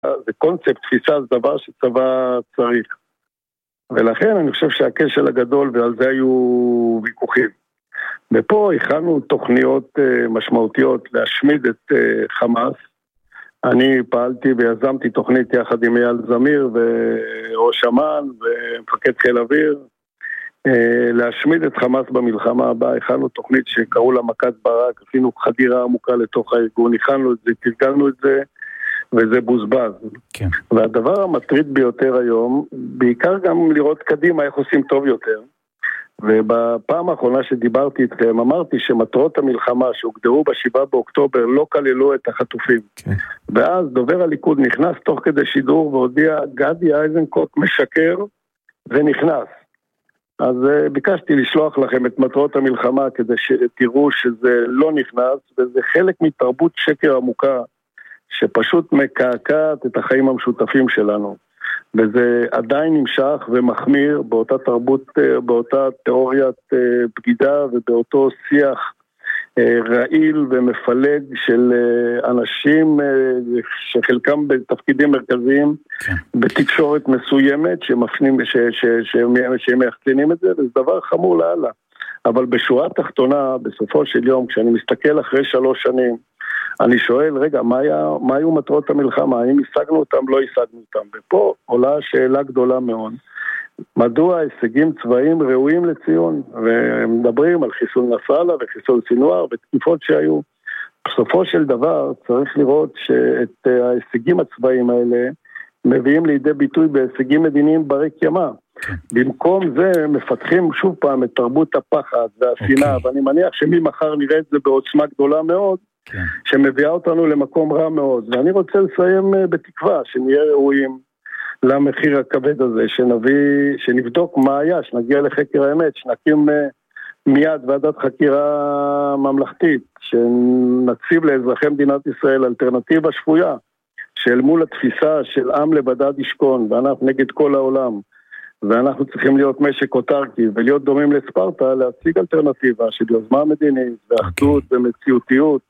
זה קונספט, תפיסה, זה דבר שצבא צריך. ולכן אני חושב שהכשל הגדול, ועל זה היו ויכוחים. ופה הכנו תוכניות משמעותיות להשמיד את חמאס. אני פעלתי ויזמתי תוכנית יחד עם אייל זמיר וראש אמ"ן ומפקד חיל אוויר, להשמיד את חמאס במלחמה הבאה. הכנו תוכנית שקראו לה מכת ברק, עשינו חדירה עמוקה לתוך הארגון, הכנו את זה, תרגלנו את זה, וזה בוזבז. כן. והדבר המטריד ביותר היום, בעיקר גם לראות קדימה איך עושים טוב יותר. ובפעם האחרונה שדיברתי איתכם, אמרתי שמטרות המלחמה שהוגדרו ב7 באוקטובר לא כללו את החטופים. כן. ואז דובר הליכוד נכנס תוך כדי שידור והודיע, גדי איזנקוט משקר ונכנס. אז ביקשתי לשלוח לכם את מטרות המלחמה כדי שתראו שזה לא נכנס, וזה חלק מתרבות שקר עמוקה שפשוט מקעקעת את החיים המשותפים שלנו. וזה עדיין נמשך ומחמיר באותה תרבות, באותה תיאוריית בגידה ובאותו שיח רעיל ומפלג של אנשים שחלקם בתפקידים מרכזיים בתקשורת מסוימת שמפנים, שהם מייחצנים את זה, וזה דבר חמור להלאה. אבל בשורה התחתונה, בסופו של יום, כשאני מסתכל אחרי 3 שנים, אני שואל, רגע, מה היו מטרות המלחמה? האם השגנו אותם? לא השגנו אותם. ופה עולה שאלה גדולה מאוד. מדוע הישגים צבאיים ראויים לציון? ומדברים על חיסול נסראללה וחיסול סינואר ותקיפות שהיו. בסופו של דבר צריך לראות שאת ההישגים הצבאיים האלה מביאים לידי ביטוי בהישגים מדיניים ברי קיימא. במקום זה מפתחים שוב פעם את תרבות הפחד והשנאה, ואני מניח שממחר נראה את זה בעוצמה גדולה מאוד, שמביאה אותנו למקום רע מאוד. ואני רוצה לסיים בתקווה שנהיה ראויים למחיר הכבד הזה, שנבדוק מה היה, שנגיע לחקר האמת, שנקים מיד ועדת חקירה ממלכתית, שנציב לאזרחי מדינת ישראל אלטרנטיבה שפויה, שאל מול התפיסה של עם לבדד ישכון, ואנחנו נגד כל העולם, ואנחנו צריכים להיות משק אוטרקי ולהיות דומים לספרטה, להציג אלטרנטיבה של יוזמה מדינית ואחדות ומציאותיות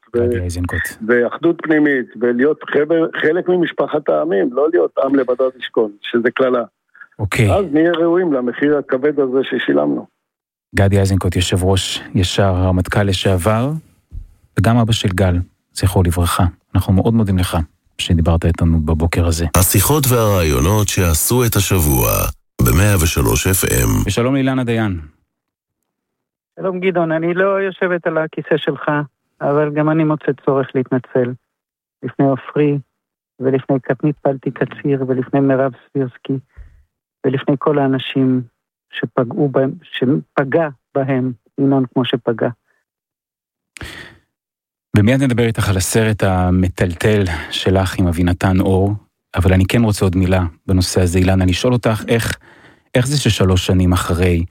ואחדות פנימית, ולהיות חלק ממשפחת העמים, לא להיות עם לבדד ישכון, שזה כללה. אז נהיה ראויים למחיר הכבד הזה ששילמנו. גדי איזנקוט, יושב ראש ישר, רמטכ"ל לשעבר, וגם אבא של גל, זכרו לברכה. אנחנו מאוד מודים לך שדיברת איתנו בבוקר הזה. השיחות והרעיונות שעשו את השבוע ב-103 FM. ושלום לאילנה דיין. שלום גדעון, אני לא יושבת על הכיסא שלך, אבל גם אני מוצא צורך להתנצל. לפני אופרי, ולפני קטנית פלטי קציר, ולפני מירב סבירסקי, ולפני כל האנשים שפגעו בהם, שפגע בהם, ינון כמו שפגע. ומיד נדבר איתך על הסרט המטלטל שלך עם אבינתן אור, אבל אני כן רוצה עוד מילה בנושא הזה, אילנה, לשאול אותך איך זה ש3 שנים אחרי,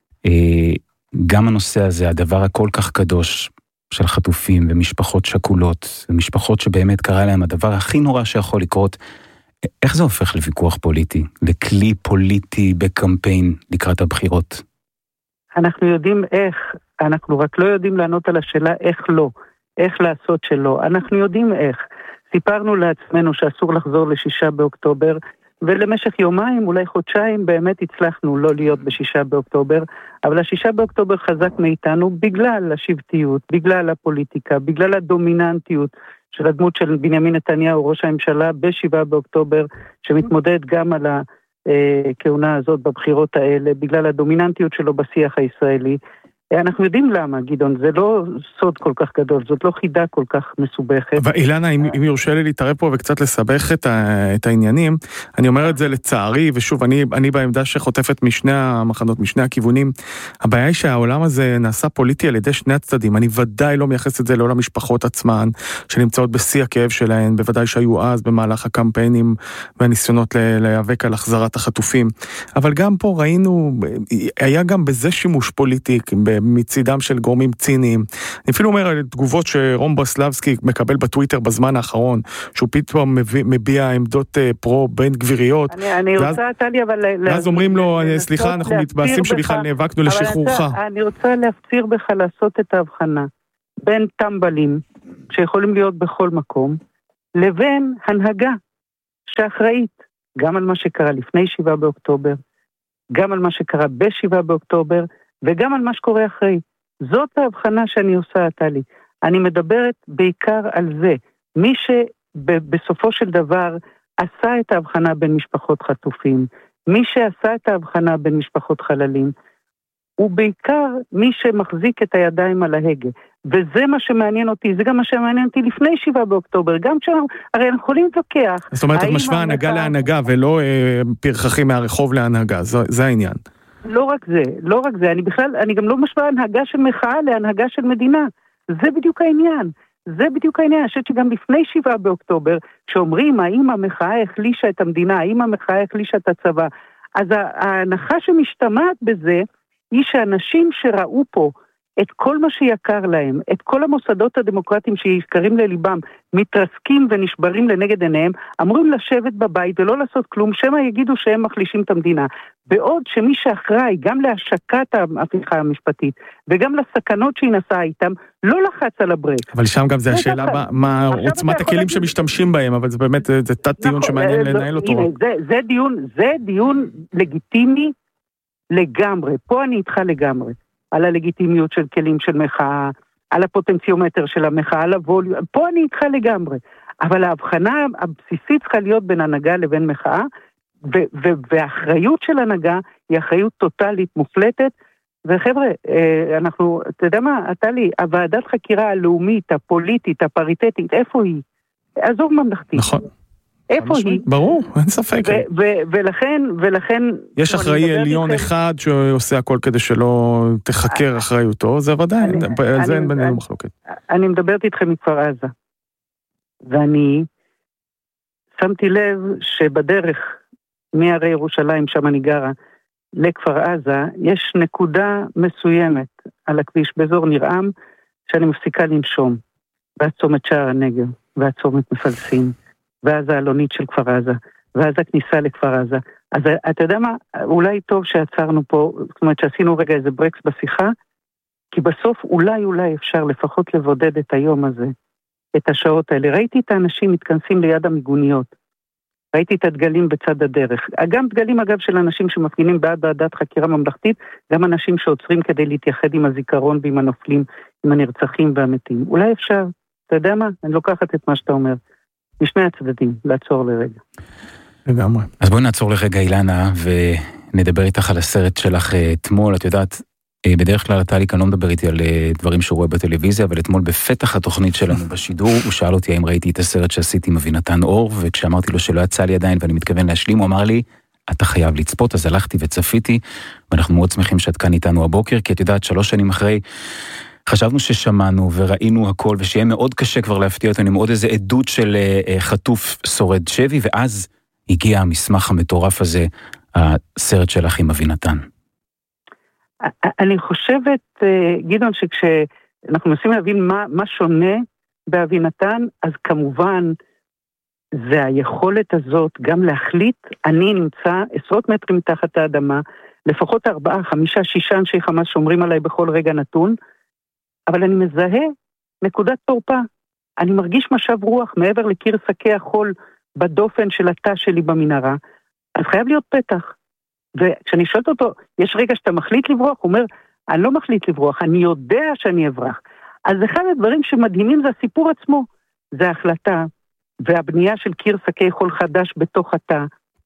גם הנושא הזה, הדבר הכל כך קדוש של חטופים ומשפחות שכולות, ומשפחות שבאמת קרה להם הדבר הכי נורא שיכול לקרות, איך זה הופך לוויכוח פוליטי, לכלי פוליטי בקמפיין לקראת הבחירות? אנחנו יודעים איך, אנחנו רק לא יודעים לענות על השאלה איך לא, איך לעשות שלא, אנחנו יודעים איך. סיפרנו לעצמנו שאסור לחזור ל6 באוקטובר, ולמשך יומיים, אולי חודשיים, באמת הצלחנו לא להיות ב6 באוקטובר, אבל 6 באוקטובר חזק מאיתנו בגלל השבטיות, בגלל הפוליטיקה, בגלל הדומיננטיות של הדמות של בנימין נתניהו, ראש הממשלה, ב7 באוקטובר, שמתמודד גם על הכהונה הזאת בבחירות האלה, בגלל הדומיננטיות שלו בשיח הישראלי. אנחנו יודעים למה, גדעון, זה לא סוד כל כך גדול, זאת לא חידה כל כך מסובכת. אבל אילנה, אם יורשה לי להתערב פה וקצת לסבך את העניינים, אני אומר את זה לצערי, ושוב, אני בעמדה שחוטפת משני המחנות, משני הכיוונים, הבעיה היא שהעולם הזה נעשה פוליטי על ידי שני הצדדים, אני ודאי לא מייחס את זה לא למשפחות עצמן, שנמצאות בשיא הכאב שלהן, בוודאי שהיו אז במהלך הקמפיינים והניסיונות להיאבק על החזרת החטופים, אבל גם פה ראינו, היה גם בזה שימוש פוליטי, מצידם של גורמים ציניים. אני אפילו אומר על תגובות שרום ברסלבסקי מקבל בטוויטר בזמן האחרון, שהוא פתאום מביע עמדות פרו-בין גביריות. אני רוצה, טלי, אבל... ואז אומרים לו, סליחה, אנחנו מתבאסים שבכלל נאבקנו לשחרורך. אני רוצה להפציר בך לעשות את ההבחנה בין טמבלים, שיכולים להיות בכל מקום, לבין הנהגה, שאחראית גם על מה שקרה לפני 7 באוקטובר, גם על מה שקרה ב7 באוקטובר, וגם על מה שקורה אחרי. זאת ההבחנה שאני עושה, טלי. אני מדברת בעיקר על זה. מי שבסופו של דבר עשה את ההבחנה בין משפחות חטופים, מי שעשה את ההבחנה בין משפחות חללים, הוא בעיקר מי שמחזיק את הידיים על ההגה. וזה מה שמעניין אותי, זה גם מה שמעניין אותי לפני 7 באוקטובר, גם שאנחנו, הרי אנחנו יכולים להתווכח. זאת אומרת, את משווה הנהגה להנהגה, ולא פרחחים מהרחוב להנהגה, זה העניין. לא רק זה, אני גם לא משווה הנהגה של מחאה להנהגה של מדינה. זה בדיוק העניין. אני חושבת שגם לפני 7 באוקטובר, כשאומרים האם המחאה החלישה את המדינה, האם המחאה החלישה את הצבא, אז ההנחה שמשתמעת בזה, היא שאנשים שראו פה את כל מה שיקר להם, את כל המוסדות הדמוקרטיים שיקרים לליבם, מתרסקים ונשברים לנגד עיניהם, אמורים לשבת בבית ולא לעשות כלום, שמה יגידו שהם מחלישים את המדינה. בעוד שמי שאחראי גם להשקת ההפיכה המשפטית, וגם לסכנות שהיא נסעה איתם, לא לחץ על הברק. אבל שם גם זה השאלה, מה עוצמת הכלים שמשתמשים בהם, אבל זה באמת, זה תת דיון שמעניין לנהל אותו. זה דיון לגיטימי לגמרי. פה אני איתך לגמרי. על הלגיטימיות של כלים של מחאה, על הפוטנציומטר של המחאה, על הווליום, פה אני איתך לגמרי. אבל ההבחנה הבסיסית צריכה להיות בין הנהגה לבין מחאה, והאחריות של הנהגה היא אחריות טוטלית מופלטת, וחבר'ה, אנחנו, אתה יודע מה, טלי, הוועדת חקירה הלאומית, הפוליטית, הפריטטית, איפה היא? עזוב ממלכתית. נכון. איפה היא? ברור, אין ספק. ולכן... יש אחראי עליון אחד שעושה הכל כדי שלא תחקר אחריותו, זה ודאי, זה אין בינינו מחלוקת. אני מדברת איתכם מכפר עזה, ואני שמתי לב שבדרך מהרי ירושלים, שם אני גרה, לכפר עזה, יש נקודה מסוימת על הכביש באזור נרעם, שאני מפסיקה לנשום, והצומת שער הנגב, והצומת מפלסים, ואז העלונית של כפר עזה, ואז הכניסה לכפר עזה. אז אתה יודע מה, אולי טוב שעצרנו פה, זאת אומרת שעשינו רגע איזה ברקס בשיחה, כי בסוף אולי אפשר לפחות לבודד את היום הזה, את השעות האלה. ראיתי את האנשים מתכנסים ליד המיגוניות, ראיתי את הדגלים בצד הדרך, גם דגלים אגב של אנשים שמפגינים בעד ועדת חקירה ממלכתית, גם אנשים שעוצרים כדי להתייחד עם הזיכרון ועם הנופלים, עם הנרצחים והמתים. אולי אפשר, אתה יודע מה, אני לוקחת את מה שאתה אומר, משני הצדדים, לעצור לרגע. לגמרי. אז בואי נעצור לרגע אילנה, ונדבר איתך על הסרט שלך אתמול. את יודעת, בדרך כלל טלי כאן לא מדבר איתי על דברים שהוא רואה בטלוויזיה, אבל אתמול בפתח התוכנית שלנו בשידור, הוא שאל אותי האם ראיתי את הסרט שעשיתי עם אבינתן אור, וכשאמרתי לו שלא יצא לי עדיין ואני מתכוון להשלים, הוא אמר לי, אתה חייב לצפות, אז הלכתי וצפיתי, ואנחנו מאוד שמחים שאת כאן איתנו הבוקר, כי את יודעת, 3 שנים אחרי, חשבנו ששמענו וראינו הכל, ושיהיה מאוד קשה כבר להפתיע אותנו עם עוד איזה עדות של חטוף שורד שבי, ואז הגיע המסמך המטורף הזה, הסרט שלך עם אבינתן. אני חושבת, גדעון, שכשאנחנו מנסים להבין מה שונה באבינתן, אז כמובן זה היכולת הזאת גם להחליט, אני נמצא 10 מטרים מתחת האדמה, לפחות 4, 5, 6 אנשי חמאס שומרים עליי בכל רגע נתון, אבל אני מזהה נקודת תורפה. אני מרגיש משב רוח מעבר לקיר שקי החול בדופן של התא שלי במנהרה, אז חייב להיות פתח. וכשאני שואלת אותו, יש רגע שאתה מחליט לברוח? הוא אומר, אני לא מחליט לברוח, אני יודע שאני אברח. אז אחד הדברים שמדהימים זה הסיפור עצמו. זה ההחלטה, והבנייה של קיר שקי חול חדש בתוך התא,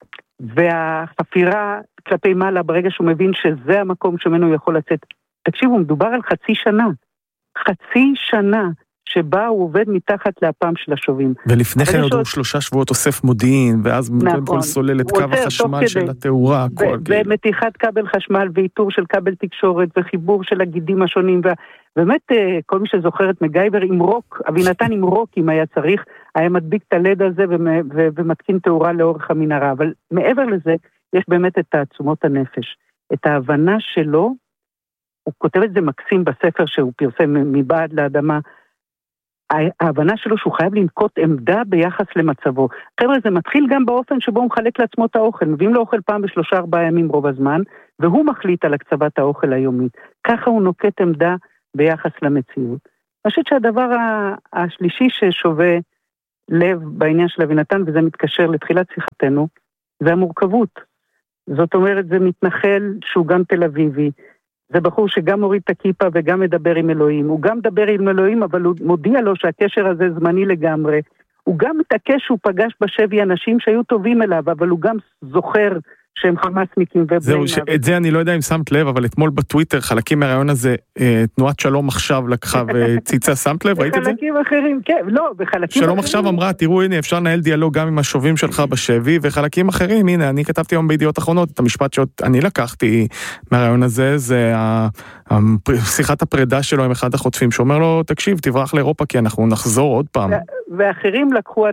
והחפירה כלפי מעלה ברגע שהוא מבין שזה המקום שמנו הוא יכול לצאת. תקשיבו, מדובר על 0.5 שנה. 0.5 שנה שבה הוא עובד מתחת לאפם של השובים. ולפני כן עוד 3 שבועות אוסף מודיעין, ואז כל סולל את קו החשמל של התאורה, ומתיחת כבל חשמל, ואיתור של כבל תקשורת, וחיבור של הגידים השונים, ובאמת כל מי שזוכר את מגייבר עם רוק, אבינתן עם רוק אם היה צריך, היה מדביק את הלד הזה ומתקין תאורה לאורך המנהרה, אבל מעבר לזה יש באמת את תעצומות הנפש, את ההבנה שלו, הוא כותב את זה מקסים בספר שהוא פרסם מבעד לאדמה, ההבנה שלו שהוא חייב לנקוט עמדה ביחס למצבו. חבר'ה, זה מתחיל גם באופן שבו הוא מחלק לעצמו את האוכל, מביאים לו אוכל פעם ב3-4 ימים רוב הזמן, והוא מחליט על הקצבת האוכל היומית. ככה הוא נוקט עמדה ביחס למציאות. אני חושבת שהדבר השלישי ששווה לב בעניין של אבינתן, וזה מתקשר לתחילת שיחתנו, זה המורכבות. זאת אומרת, זה מתנחל שהוא גם תל אביבי, זה בחור שגם מוריד את הכיפה וגם מדבר עם אלוהים, הוא גם מדבר עם אלוהים, אבל הוא מודיע לו שהקשר הזה זמני לגמרי, הוא גם מתעקש שהוא פגש בשבי אנשים שהיו טובים אליו, אבל הוא גם זוכר שהם חמאסניקים ובני מוות. את זה אני לא יודע אם שמת לב, אבל אתמול בטוויטר, חלקים מהרעיון הזה, תנועת שלום עכשיו לקחה וציצה, שמת לב? ראית את זה? בחלקים אחרים, כן, לא, בחלקים אחרים. שלום עכשיו אמרה, תראו, הנה, אפשר לנהל דיאלוג גם עם השובים שלך בשבי, וחלקים אחרים, הנה, אני כתבתי היום בידיעות אחרונות, את המשפט שאני לקחתי מהרעיון הזה, זה שיחת הפרידה שלו עם אחד החוטפים, שאומר לו, תקשיב, תברח לאירופה, כי אנחנו נחזור עוד פעם. ואחרים לקחו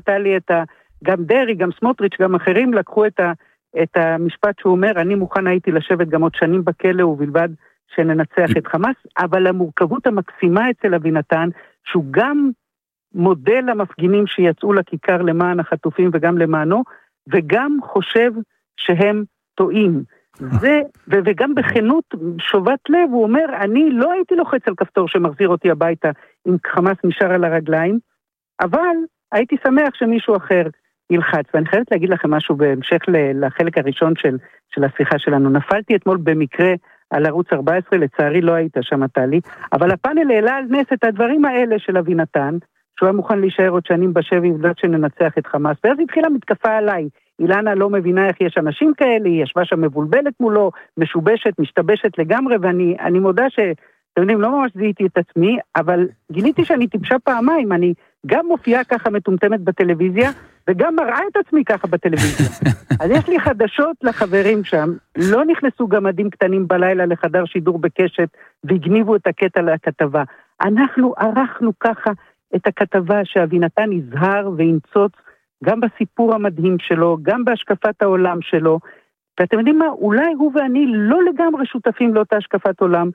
גם דרי, גם סמוטריץ', גם אחרים לקחו את המשפט שהוא אומר, אני מוכן הייתי לשבת גם עוד שנים בכלא ובלבד שננצח את חמאס, אבל המורכבות המקסימה אצל אבינתן, שהוא גם מודל למפגינים שיצאו לכיכר למען החטופים וגם למענו, וגם חושב שהם טועים. וגם בכנות שובת לב, הוא אומר, אני לא הייתי לוחץ על כפתור שמחזיר אותי הביתה אם חמאס נשאר על הרגליים, אבל הייתי שמח שמישהו אחר ילחץ. ואני חייבת להגיד לכם משהו בהמשך לחלק הראשון של השיחה שלנו. נפלתי אתמול במקרה על ערוץ 14, לצערי לא היית שם טלי, אבל הפאנל העלה על נס את הדברים האלה של אבינתן, שהוא היה מוכן להישאר עוד שנים בשבי ובלת שננצח את חמאס, ואז התחילה מתקפה עליי. אילנה לא מבינה איך יש אנשים כאלה, היא ישבה שם מבולבלת מולו, משובשת, משתבשת לגמרי, ואני מודה אתם יודעים, לא ממש זיהיתי את עצמי, אבל גיליתי שאני טיפשה פעמיים, אני גם מופיעה ככה מטומטמת בטלוויזיה, וגם מראה את עצמי ככה בטלוויזיה. אז יש לי חדשות לחברים שם, לא נכנסו גמדים קטנים בלילה לחדר שידור בקשת, והגניבו את הקטע לכתבה. אנחנו ערכנו ככה את הכתבה שאבינתן יזהר וינצוץ, גם בסיפור המדהים שלו, גם בהשקפת העולם שלו, ואתם יודעים מה, אולי הוא ואני לא לגמרי שותפים לאותה השקפת עולם,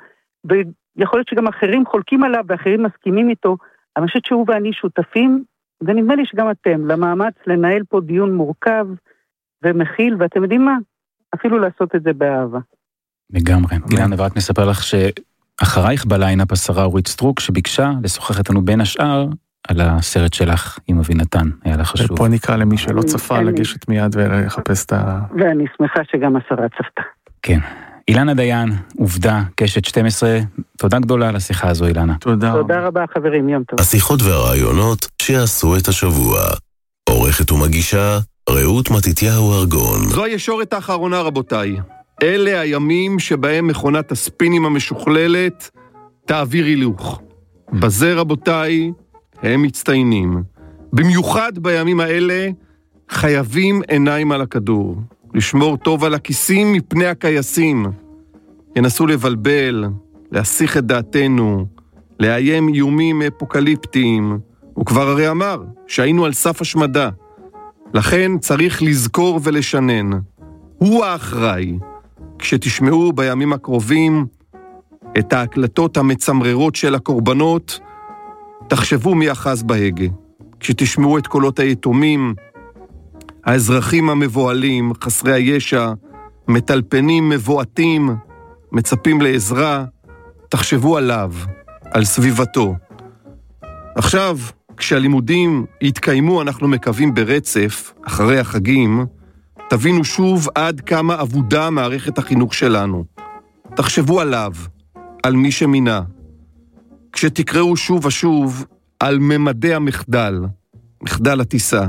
ויכול להיות שגם אחרים חולקים עליו ואחרים מסכימים איתו, אבל אני חושבת שהוא ואני שותפים, ונדמה לי שגם אתם, למאמץ לנהל פה דיון מורכב ומכיל, ואתם יודעים מה? אפילו לעשות את זה באהבה. לגמרי. אילנה, ורק נספר לך שאחרייך בליינאפ השרה אורית סטרוק, שביקשה לשוחח איתנו בין השאר, על הסרט שלך עם אבינתן, היה לה חשוב. ופה נקרא למי שלא צפה לגשת מיד ולחפש את ואני שמחה שגם השרה צפתה. כן. אילנה דיין, עובדה, קשת 12, תודה גדולה על השיחה הזו, אילנה. תודה רבה חברים, יום טוב. השיחות והרעיונות שעשו את השבוע. עורכת ומגישה, רעות מתתיהו ארגון. זו הישורת האחרונה רבותיי. אלה הימים שבהם מכונת הספינים המשוכללת תעביר הילוך. בזה רבותיי, הם מצטיינים. במיוחד בימים האלה חייבים עיניים על הכדור. לשמור טוב על הכיסים מפני הקייסים. ינסו לבלבל, להסיך את דעתנו, לאיים איומים אפוקליפטיים. הוא כבר הרי אמר שהיינו על סף השמדה. לכן צריך לזכור ולשנן. הוא האחראי. כשתשמעו בימים הקרובים את ההקלטות המצמררות של הקורבנות, תחשבו מי אחז בהגה. כשתשמעו את קולות היתומים, האזרחים המבועלים, חסרי הישע, מטלפנים מבועתים, מצפים לעזרה, תחשבו עליו, על סביבתו. עכשיו, כשהלימודים יתקיימו, אנחנו מקווים ברצף, אחרי החגים, תבינו שוב עד כמה עבודה מערכת החינוך שלנו. תחשבו עליו, על מי שמינה. כשתקראו שוב ושוב על ממדי המחדל, מחדל הטיסה,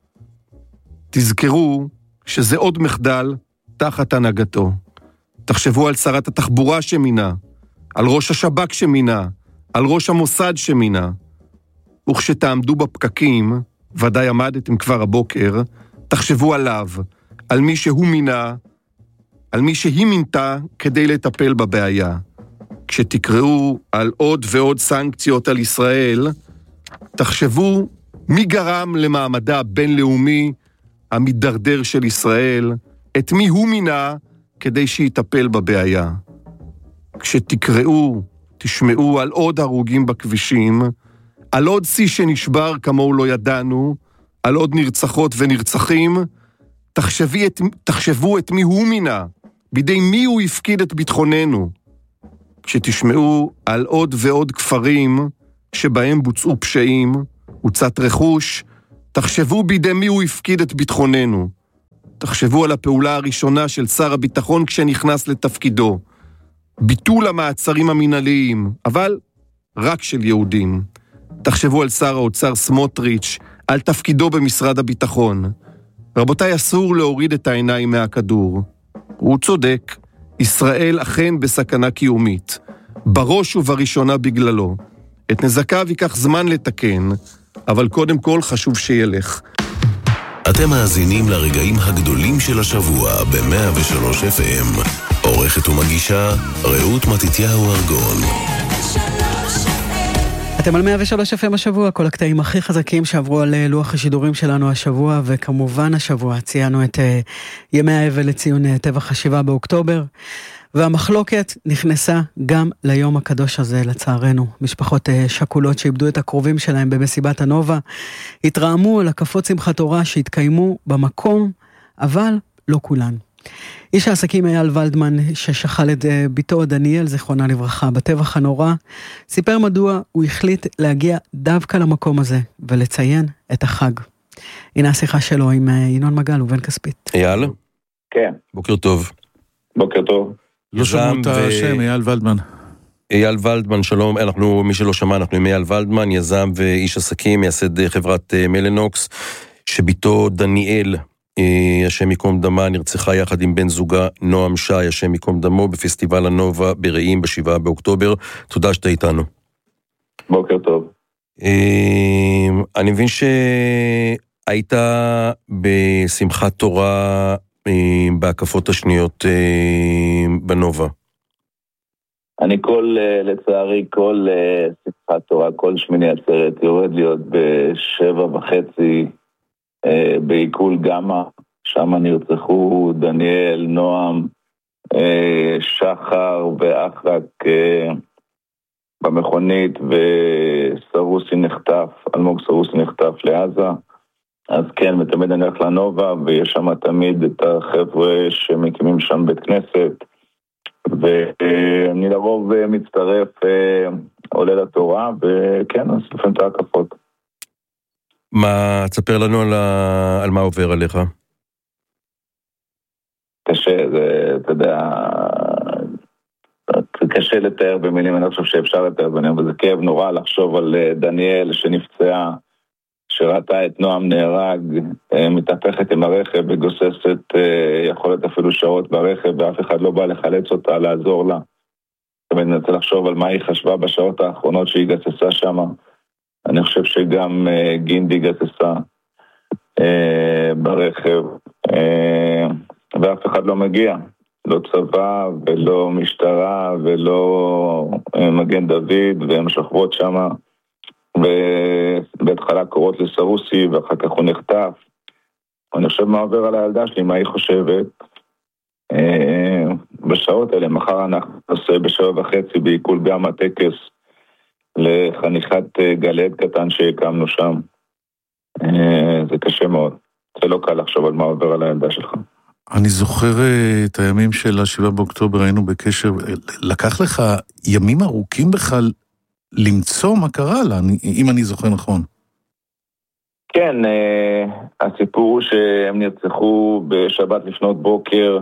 תזכרו שזה עוד מחדל תחת הנהגתו. תחשבו על שרת התחבורה שמינה, על ראש השב"כ שמינה, על ראש המוסד שמינה. וכשתעמדו בפקקים, ודאי עמדתם כבר הבוקר, תחשבו עליו, על מי שהוא מינה, על מי שהיא מינתה כדי לטפל בבעיה. כשתקראו על עוד ועוד סנקציות על ישראל, תחשבו מי גרם למעמדה הבינלאומי המתדרדר של ישראל, את מי הוא מינה כדי שיטפל בבעיה. כשתקראו, תשמעו על עוד הרוגים בכבישים, על עוד שיא שנשבר כמוהו לא ידענו, על עוד נרצחות ונרצחים, תחשבו את מי הוא מינה, בידי מי הוא הפקיד את ביטחוננו. כשתשמעו על עוד ועוד כפרים שבהם בוצעו פשעים, הוצאת רכוש, תחשבו בידי מי הוא הפקיד את ביטחוננו. תחשבו על הפעולה הראשונה של שר הביטחון כשנכנס לתפקידו. ביטול המעצרים המנהליים, אבל רק של יהודים. תחשבו על שר האוצר סמוטריץ', על תפקידו במשרד הביטחון. רבותיי, אסור להוריד את העיניים מהכדור. הוא צודק, ישראל אכן בסכנה קיומית, בראש ובראשונה בגללו. את נזקיו ייקח זמן לתקן, אבל קודם כל חשוב שילך. אתם מאזינים לרגעים הגדולים של השבוע ב-103 FM. עורכת ומגישה רעות מתתיהו ארגון. אתם על 103 FM השבוע, כל הקטעים הכי חזקים שעברו על לוח השידורים שלנו השבוע, וכמובן השבוע ציינו את ימי האבל לציון טבח 7 באוקטובר, והמחלוקת נכנסה גם ליום הקדוש הזה לצערנו. משפחות שכולות שאיבדו את הקרובים שלהם במסיבת הנובה, התרעמו על הקפות שמחת תורה שהתקיימו במקום, אבל לא כולן. איש העסקים אייל ולדמן, ששכל את ביתו דניאל, זיכרונה לברכה, בטבח הנורא, סיפר מדוע הוא החליט להגיע דווקא למקום הזה, ולציין את החג. הנה השיחה שלו עם ינון מגל ובן כספית. אייל? כן. בוקר טוב. בוקר טוב. לא שמעו את השם, אייל ולדמן. אייל ולדמן, שלום, מי שלא שמע, אנחנו עם אייל ולדמן, יזם ואיש עסקים, מייסד חברת מלנוקס, שביתו דניאל, השם יקום דמה, נרצחה יחד עם בן זוגה נועם שי, השם יקום דמו, בפסטיבל הנובה ברעים ב7 באוקטובר. תודה שאתה איתנו. בוקר טוב. אני מבין שהיית בשמחת תורה בהקפות השניות בנובה. אני לצערי כל שמחת תורה, כל שמיני עצרת יורד להיות ב7:30 בעיכול גמה, שם נרצחו דניאל, נועם, שחר ואחרק במכונית, וסרוסי נחטף, אלמוג סרוסי נחטף לעזה. אז כן, ותמיד אני הולך לנובה, ויש שם תמיד את החבר'ה שמקימים שם בית כנסת, ואני לרוב מצטרף, עולה לתורה, וכן, אז לפעמים את ההקפות. מה, תספר לנו על מה עובר עליך? קשה, אתה יודע, קשה לתאר במילים, אני חושב שאפשר לתאר במילים, אבל זה כאב נורא לחשוב על דניאל שנפצעה, שראתה את נועם נהרג, מתהפכת עם הרכב, בגוססת, יכולת אפילו שעות ברכב, ואף אחד לא בא לחלץ אותה, לעזור לה. תמיד אני רוצה לחשוב על מה היא חשבה בשעות האחרונות שהיא גססה שם. אני חושב שגם גינדי גססה ברכב, ואף אחד לא מגיע. לא צבא ולא משטרה ולא מגן דוד, והן שוכבות שם, ובהתחלה קורות לסרוסי, ואחר כך הוא נחטף. אני חושב מה עובר על הילדה שלי, מה היא חושבת. בשעות האלה, מחר אנחנו נעשה ב7:30 בעיכול גם הטקס לחניכת גלעד קטן שהקמנו שם. זה קשה מאוד. זה לא קל לחשוב על מה עובר על הילדה שלך. אני זוכר את הימים של 7 באוקטובר, היינו בקשר, לקח לך ימים ארוכים בכלל למצוא מה קרה לה, אם אני זוכר נכון. כן, הסיפור הוא שהם נרצחו בשבת לפנות בוקר,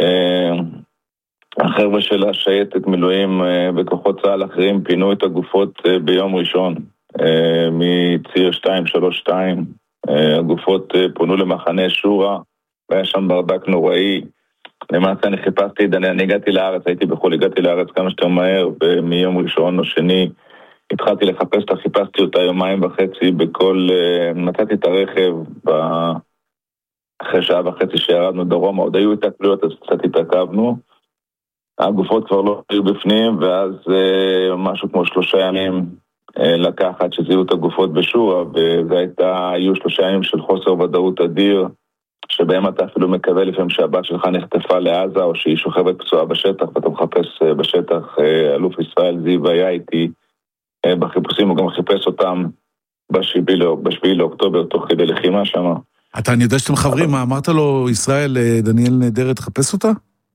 החבר'ה של השייטת מילואים בכוחות צה"ל אחרים פינו את הגופות ביום ראשון, מציר 232, הגופות פונו למחנה שורה, והיה שם ברדק נוראי. למעשה אני חיפשתי, אני הגעתי לארץ, הייתי בחול, הגעתי לארץ כמה שיותר מהר, ומיום ראשון או שני התחלתי לחפש אותה, חיפשתי אותה 2.5 בכל, מצאתי את הרכב, אחרי 1.5 שעה שירדנו דרומה, עוד היו התעכבויות, אז קצת התעכבנו, הגופות כבר לא היו בפנים, ואז משהו כמו 3 ימים לקחת שזיהו את הגופות בשורה, היו 3 ימים של חוסר ודאות אדיר, שבהם אתה אפילו מקווה לפעמים שהבת שלך נחטפה לעזה, או שהיא שוכבת פצועה בשטח, ואתה מחפש בשטח, אלוף ישראל זיו היה איתי בחיפושים, הוא גם חיפש אותם ב7 לאוקטובר, תוך כדי לחימה שם. אני יודע שאתם חברים, מה אמרת לו, ישראל, דניאל נהדרת, חפש אותה?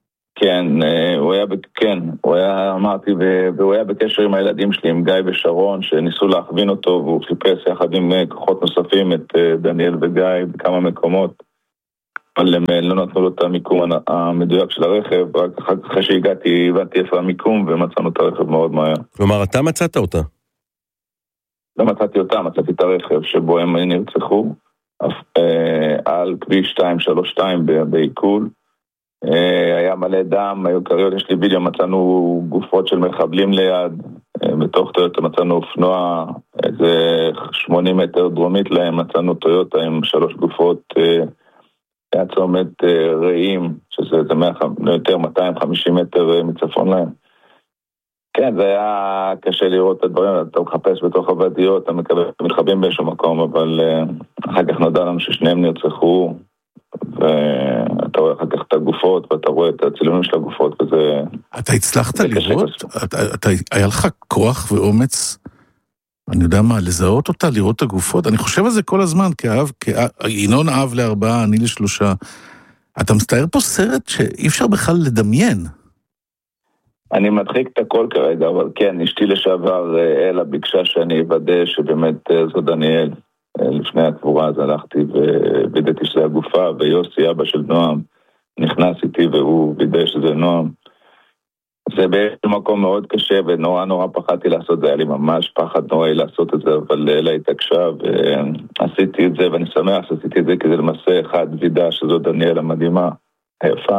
כן, הוא היה, אמרתי, והוא היה בקשר עם הילדים שלי, עם גיא ושרון, שניסו להכווין אותו, והוא חיפש יחד עם כוחות נוספים את דניאל וגיא בכמה מקומות, אבל הם לא נתנו לו את המיקום המדויק של הרכב, רק אחרי שהגעתי, הבנתי איפה המיקום, ומצאנו את הרכב מאוד מהר. כלומר, אתה מצאת אותה? לא מצאתי אותה, מצאתי את הרכב שבו הם נרצחו, על כביש 232 בעיכול, היה מלא דם, היו קריות, יש לי וידאו, מצאנו גופות של מחבלים ליד, בתוך טויוטה מצאנו אופנוע, איזה 80 מטר דרומית להם, מצאנו טויוטה עם 3 גופות, היה צומת רעים, שזה יותר 250 מטר מצפון להם. כן, זה היה קשה לראות את הדברים, אתה מחפש בתוך הוודיות, אתה מקבל מתחבים באיזשהו מקום, אבל אחר כך נודע לנו ששניהם נרצחו, ואתה רואה אחר כך את הגופות, ואתה רואה את הצילומים של הגופות, וזה... אתה הצלחת לראות? היה לך כוח ואומץ, אני יודע מה, לזהות אותה, לראות את הגופות? אני חושב על זה כל הזמן, ינון אב ל4, אני ל3. אתה מסתאר פה סרט שאי אפשר בכלל לדמיין. אני מדחיק את הכל כרגע, אבל כן, אשתי לשעבר אלה ביקשה שאני אוודא שבאמת זו דניאל. לפני הקבורה אז הלכתי ווידאתי שזה הגופה, ויוסי אבא של נועם נכנס איתי והוא וידא שזה נועם. זה באיזשהו מקום מאוד קשה ונורא פחדתי לעשות זה, היה לי ממש פחד נוראי לעשות את זה, אבל אלה התעקשה ועשיתי את זה, ואני שמח שעשיתי את זה כדי למעשה אחד וידא שזו דניאל המדהימה, היפה,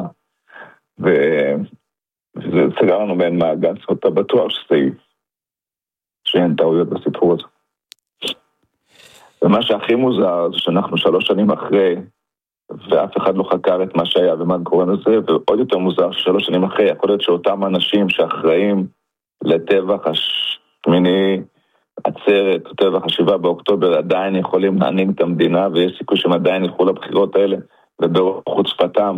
וזה סגר לנו בין מעגל, זאת אומרת, בטוח שאין טעויות בסיפור הזה. ומה שהכי מוזר זה שאנחנו 3 שנים אחרי, ואף אחד לא חקר את מה שהיה ומה קורה לזה, ועוד יותר מוזר ש3 שנים אחרי, יכול להיות שאותם אנשים שאחראים לטבח השמיני עצרת, או טבח 7 באוקטובר, עדיין יכולים להנהיג את המדינה, ויש סיכוי שהם עדיין ילכו לבחירות האלה, וברוח חוצפתם,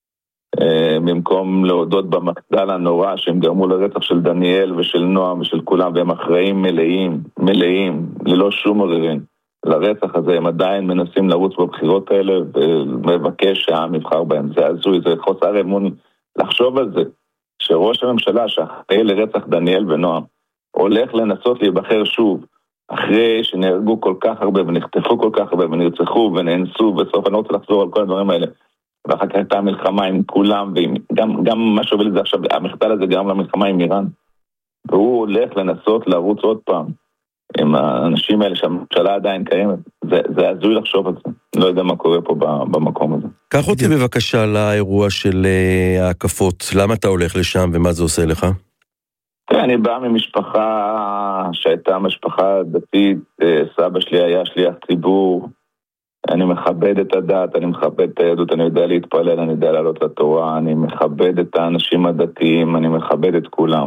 במקום להודות במחדל הנורא שהם גרמו לרצח של דניאל ושל נועם ושל כולם, והם אחראים מלאים, ללא שום עוררין. לרצח הזה הם עדיין מנסים לרוץ בבחירות האלה ומבקש שהעם יבחר בהם. זה הזוי, זה חוסר אמון לחשוב על זה, שראש הממשלה שאחרי לרצח דניאל ונועם הולך לנסות להיבחר שוב, אחרי שנהרגו כל כך הרבה ונחטפו כל כך הרבה ונרצחו ונאנסו, בסוף אני לא רוצה לחזור על כל הדברים האלה, ואחר כך הייתה מלחמה עם כולם, וגם מה שהוביל את זה עכשיו, המחדל הזה גם למלחמה עם איראן, והוא הולך לנסות לרוץ עוד פעם עם האנשים האלה שהממשלה עדיין קיימת. זה הזוי לחשוב על זה. לא יודע מה קורה פה במקום הזה. קח אותי בבקשה לאירוע של ההקפות. למה אתה הולך לשם ומה זה עושה לך? אני בא ממשפחה שהייתה משפחה דתית, סבא שלי היה שליח ציבור, אני מכבד את הדת, אני מכבד את היהדות, אני יודע להתפלל, אני יודע לעלות לתורה, אני מכבד את האנשים הדתיים, אני מכבד את כולם.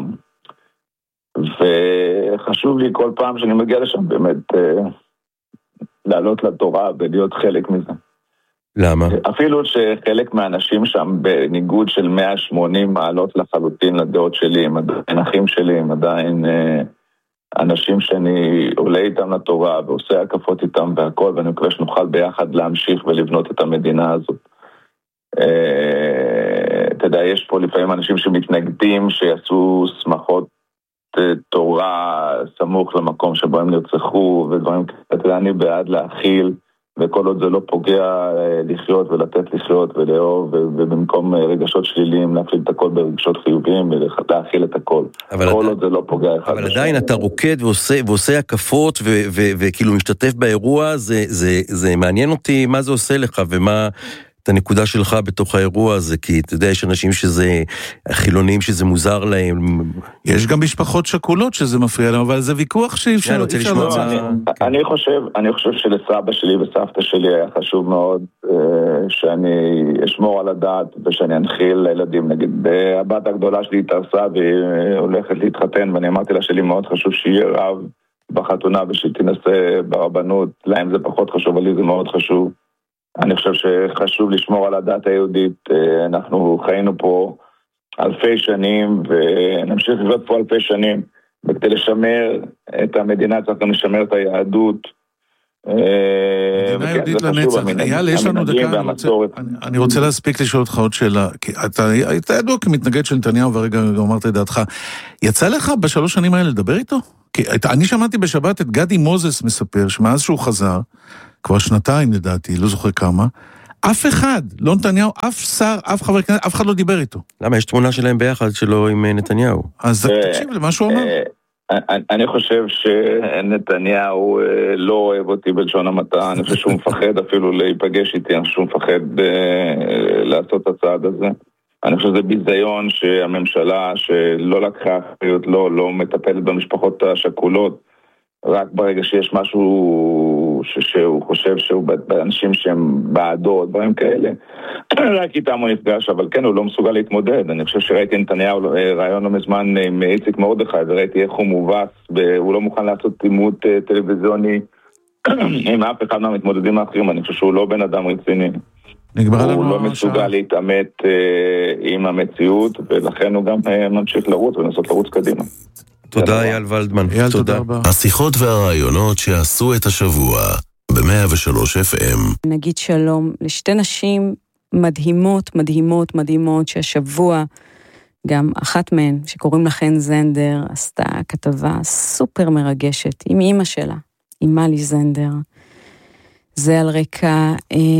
וחשוב לי כל פעם שאני מגיע לשם באמת לעלות לתורה ולהיות חלק מזה. למה? אפילו שחלק מהאנשים שם בניגוד של 180 מעלות לחלוטין לדעות שלי, הם עדיין אחים שלי, הם עדיין אנשים שאני עולה איתם לתורה ועושה הקפות איתם והכל, ואני מקווה שנוכל ביחד להמשיך ולבנות את המדינה הזאת. אתה יודע, יש פה לפעמים אנשים שמתנגדים שיעשו שמחות תורה סמוך למקום שבו הם נרצחו ודברים כאלה, אני בעד להכיל, וכל עוד זה לא פוגע לחיות ולתת לחיות ולאהוב, ובמקום רגשות שליליים להפעיל את הכל ברגשות חיוביים ולהכיל את הכל. כל עוד זה לא פוגע אחד. אבל עדיין אתה רוקד ועושה הקפות וכאילו משתתף באירוע, זה מעניין אותי מה זה עושה לך ומה את הנקודה שלך בתוך האירוע הזה, כי אתה יודע, יש אנשים שזה, חילונים שזה מוזר להם. יש גם משפחות שכולות שזה מפריע להם, אבל זה ויכוח שאי אפשר לצאת. אני חושב שלסבא שלי וסבתא שלי היה חשוב מאוד שאני אשמור על הדעת ושאני אנחיל לילדים. נגיד, הבת הגדולה שלי התארסה והיא הולכת להתחתן, ואני אמרתי לה שלי מאוד חשוב שיהיה רב בחתונה ושתנסה ברבנות. להם זה פחות חשוב, אבל לי זה מאוד חשוב. אני חושב שחשוב לשמור על הדת היהודית, אנחנו חיינו פה אלפי שנים ונמשיך לחיות פה אלפי שנים, וכדי לשמר את המדינה צריך גם לשמר את היהדות, מדינה יהודית לנצח. אייל, יש לנו דקה, אני רוצה להספיק לשאול אותך עוד שאלה, כי אתה ידוע כמתנגד של נתניהו, והרגע אמרת את דעתך, יצא לך בשלוש שנים האלה לדבר איתו? כי אני שמעתי בשבת את גדי מוזס מספר, שמאז שהוא חזר, כבר שנתיים לדעתי, לא זוכר כמה, אף אחד, לא נתניהו, אף שר, אף חבר כנסת, אף אחד לא דיבר איתו. למה? יש תמונה שלהם ביחד שלו עם נתניהו. אז תקשיב למה שהוא אומר. אני חושב שנתניהו לא אוהב אותי בלשון המעטה, אני חושב שהוא מפחד אפילו להיפגש איתי, אני חושב שהוא מפחד לעשות את הצעד הזה. אני חושב שזה ביזיון שהממשלה שלא לקחה אחריות, לא מטפלת במשפחות השכולות, רק ברגע שיש משהו שהוא חושב שהוא באנשים שהם בעדו, דברים כאלה, רק איתם הוא נפגש, אבל כן, הוא לא מסוגל להתמודד. אני חושב שראיתי נתניהו רעיון לא מזמן עם איציק מרדכי, וראיתי איך הוא מובס, הוא לא מוכן לעשות עימות טלוויזיוני עם אף אחד מהמתמודדים האחרים. אני חושב שהוא לא בן אדם רציני. הוא לא מסוגל להתעמת עם המציאות, ולכן הוא גם ממשיך לרוץ ולנסות לרוץ קדימה. תודה אייל ולדמן. תודה רבה. השיחות והרעיונות שעשו את השבוע ב-103 FM. נגיד שלום לשתי נשים מדהימות, מדהימות, מדהימות, שהשבוע גם אחת מהן, שקוראים לה חן זנדר, עשתה כתבה סופר מרגשת עם אמא שלה, עם מלי זנדר. זה על רקע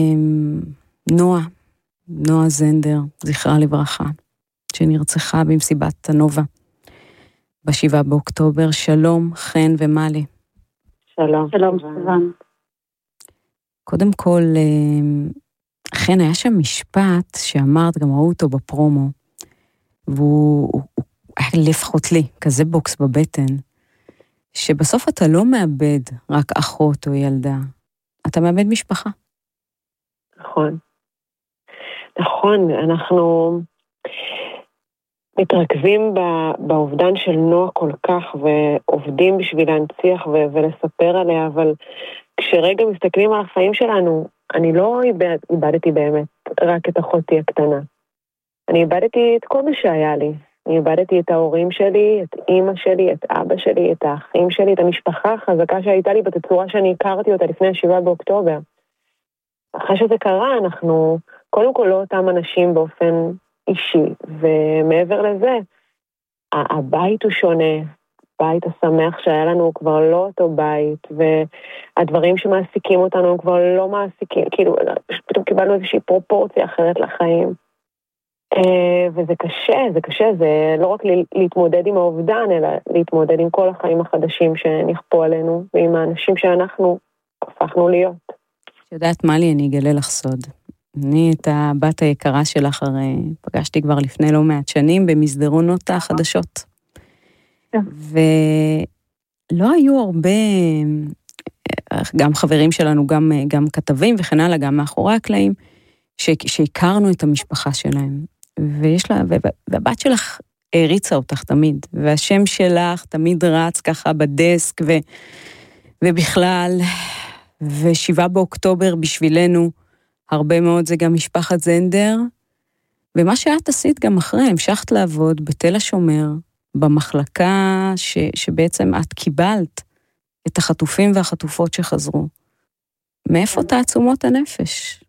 נועה זנדר, זכרה לברכה, שנרצחה במסיבת הנובה. ב7 באוקטובר. שלום, חן ומלי. שלום. שלום, סבן. קודם כל, חן, היה שם משפט שאמרת, גם ראו אותו בפרומו, והוא היה לפחות לי, כזה בוקס בבטן, שבסוף אתה לא מאבד רק אחות או ילדה, אתה מאבד משפחה. נכון. נכון, אנחנו מתרכזים באובדן של נועה כל כך, ועובדים בשביל להנציח ולספר עליה, אבל כשרגע מסתכלים על החיים שלנו, אני לא איבדתי באמת רק את אחותי הקטנה. אני איבדתי את כל מה שהיה לי. אני איבדתי את ההורים שלי, את אמא שלי, את אבא שלי, את האחים שלי, את המשפחה החזקה שהייתה לי בתצורה שאני הכרתי אותה לפני 7 באוקטובר. אחרי שזה קרה, אנחנו קודם כל לא אותם אנשים באופן אישי, ומעבר לזה, הבית הוא שונה, בית השמח שהיה לנו הוא כבר לא אותו בית, והדברים שמעסיקים אותנו הם כבר לא מעסיקים, כאילו, פתאום קיבלנו איזושהי פרופורציה אחרת לחיים. וזה קשה, זה לא רק להתמודד עם האובדן, אלא להתמודד עם כל החיים החדשים שנכפו עלינו, ועם האנשים שאנחנו הפכנו להיות. יודעת מה לי, אני אגלה לך סוד. אני את הבת היקרה שלך הרי פגשתי כבר לפני לא מעט שנים במסדרונות החדשות. ולא היו הרבה, גם חברים שלנו, גם כתבים וכן הלאה, גם מאחורי הקלעים, שהכרנו את המשפחה שלהם. והבת שלך הריצה אותך תמיד, והשם שלך תמיד רץ ככה בדסק, ובכלל, ו7 באוקטובר בשבילנו, הרבה מאוד זה גם משפחת זנדר, ומה שאת עשית גם אחרי, המשכת לעבוד בתל השומר, במחלקה שבעצם את קיבלת את החטופים והחטופות שחזרו. מאיפה תעצומות הנפש?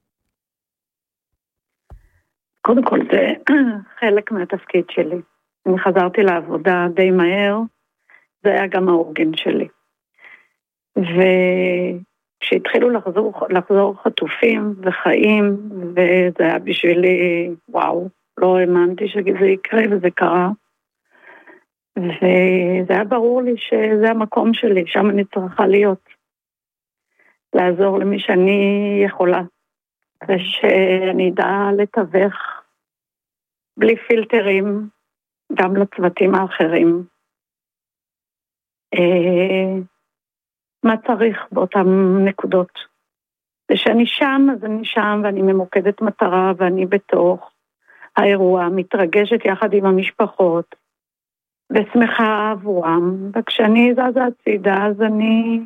קודם כל זה חלק מהתפקיד שלי. אני חזרתי לעבודה די מהר, זה היה גם העוגן שלי. כשהתחילו לחזור חטופים וחיים, וזה היה בשבילי, וואו, לא האמנתי שזה יקרה וזה קרה. וזה היה ברור לי שזה המקום שלי, שם אני צריכה להיות. לעזור למי שאני יכולה. ושאני אדע לתווך בלי פילטרים, גם לצוותים האחרים. מה צריך באותן נקודות. ושאני שם, אז אני שם, ואני ממוקדת מטרה, ואני בתוך האירוע, מתרגשת יחד עם המשפחות, ושמחה עבורם, וכשאני זזה הצידה, אז אני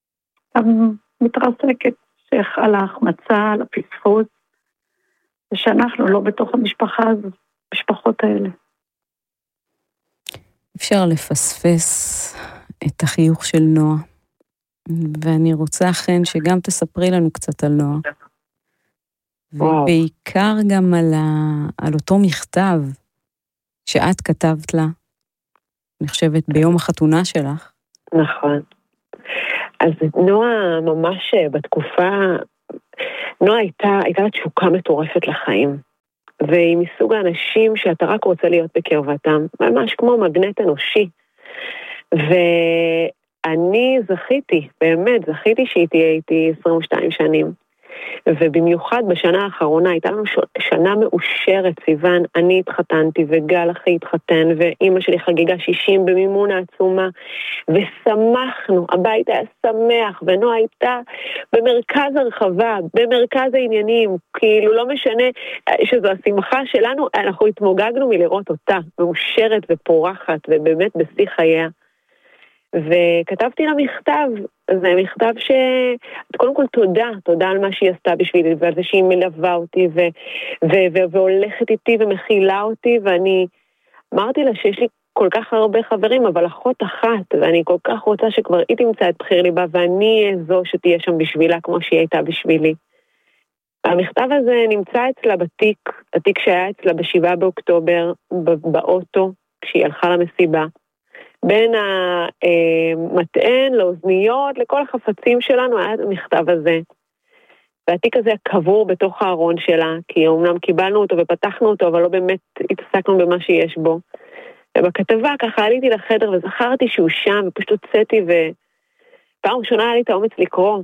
מתרסקת על ההחמצה, על הפספוס, ושאנחנו לא בתוך המשפחות האלה. אפשר לפספס את החיוך של נועה, ואני רוצה אכן שגם תספרי לנו קצת על נועה. ובעיקר גם על אותו מכתב שאת כתבת לה, אני חושבת ביום החתונה שלך. נכון. אז נועה ממש בתקופה, נועה הייתה לה תשוקה מטורפת לחיים, והיא מסוג האנשים שאתה רק רוצה להיות בקרבתם, ממש כמו מגנט אנושי. ואני זכיתי, באמת זכיתי שהיא תהיה איתי 22 שנים. ובמיוחד בשנה האחרונה הייתה לנו שנה מאושרת, סיוון, אני התחתנתי וגל אחי התחתן ואימא שלי חגיגה 60 במימון העצומה ושמחנו, הבית היה שמח ונועה הייתה במרכז הרחבה, במרכז העניינים, כאילו לא משנה שזו השמחה שלנו, אנחנו התמוגגנו מלראות אותה, מאושרת ופורחת ובאמת בשיא חייה. וכתבתי לה מכתב, זה מכתב קודם כל תודה על מה שהיא עשתה בשבילי, ועל זה שהיא מלווה אותי, והולכת איתי ומכילה אותי, ואני אמרתי לה שיש לי כל כך הרבה חברים, אבל אחות אחת, ואני כל כך רוצה שכבר היא תמצא את בחיר ליבה, ואני אהיה זו שתהיה שם בשבילה, כמו שהיא הייתה בשבילי. המכתב הזה נמצא אצלה התיק שהיה אצלה ב7 באוקטובר, באוטו, כשהיא הלכה למסיבה. בין המטען, לאוזניות, לכל החפצים שלנו היה את המכתב הזה. והתיק הזה קבור בתוך הארון שלה, כי אומנם קיבלנו אותו ופתחנו אותו, אבל לא באמת התעסקנו במה שיש בו. ובכתבה ככה עליתי לחדר וזכרתי שהוא שם, ופשוט הוצאתי, ופעם ראשונה היה לי את האומץ לקרוא.